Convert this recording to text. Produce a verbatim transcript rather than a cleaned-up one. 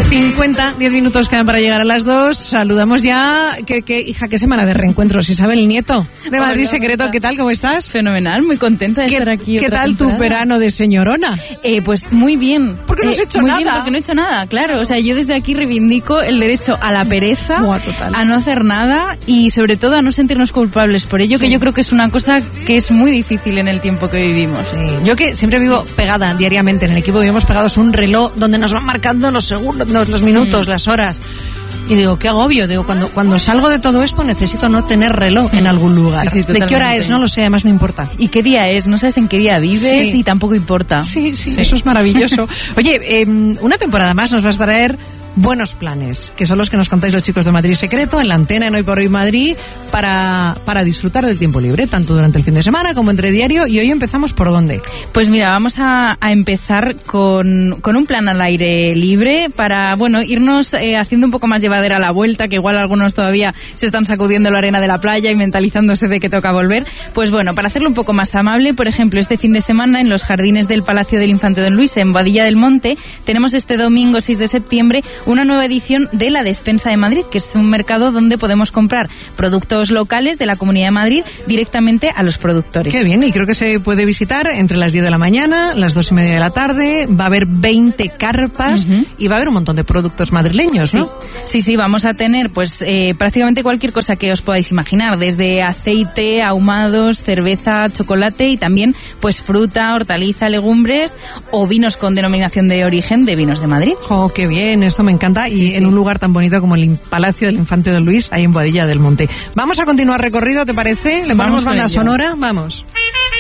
cincuenta, diez minutos quedan para llegar a las dos. Saludamos ya. ¿Qué, qué, hija, qué semana de reencuentros? Isabel Nieto, de Madrid Hola, Secreto. Hola. ¿Qué tal? ¿Cómo estás? Fenomenal, muy contenta de estar aquí. ¿Qué otra tal temporada. tu verano de señorona? Eh, pues muy bien. ¿Por qué no has eh, hecho muy nada? Bien, porque no he hecho nada, claro. O sea, yo desde aquí reivindico el derecho a la pereza, Buah, total. a no hacer nada y sobre todo a no sentirnos culpables por ello, sí. que yo creo que es una cosa que es muy difícil en el tiempo que vivimos. Sí. Yo que siempre vivo pegada diariamente en el equipo, vivimos pegados un reloj donde nos van marcando los segundos, los, los minutos, mm. las horas. Y digo, qué agobio. Digo, cuando cuando salgo de todo esto necesito no tener reloj en algún lugar. Sí, sí, ¿de qué hora es? No lo sé, además no importa. ¿Y qué día es? No sabes en qué día vives sí. y tampoco importa. Sí, sí, sí, eso es maravilloso. Oye, eh, una temporada más nos vas a traer buenos planes, que son los que nos contáis los chicos de Madrid Secreto en la antena en Hoy por Hoy Madrid para, para disfrutar del tiempo libre, tanto durante el fin de semana como entre diario. Y hoy empezamos ¿por dónde? Pues mira, vamos a, a empezar con, con un plan al aire libre para, bueno, irnos eh, haciendo un poco más llevadera la vuelta, que igual algunos todavía se están sacudiendo la arena de la playa y mentalizándose de que toca volver. Pues bueno, para hacerlo un poco más amable, por ejemplo, este fin de semana en los jardines del Palacio del Infante Don Luis, en Boadilla del Monte, tenemos este domingo seis de septiembre una nueva edición de La Despensa de Madrid, que es un mercado donde podemos comprar productos locales de la Comunidad de Madrid directamente a los productores. Qué bien, y creo que se puede visitar entre las diez de la mañana, las dos y media de la tarde. Va a haber veinte carpas uh-huh. y va a haber un montón de productos madrileños, ¿no? Sí, sí, sí, vamos a tener pues eh, prácticamente cualquier cosa que os podáis imaginar, desde aceite, ahumados, cerveza, chocolate y también pues fruta, hortaliza, legumbres o vinos con denominación de origen de Vinos de Madrid. Oh, qué bien, esto me encanta. Y sí, en sí. un lugar tan bonito como el Palacio del Infante Don Luis, ahí en Boadilla del Monte. Vamos a continuar recorrido, ¿te parece? ¿Le ponemos banda sonora? Vamos.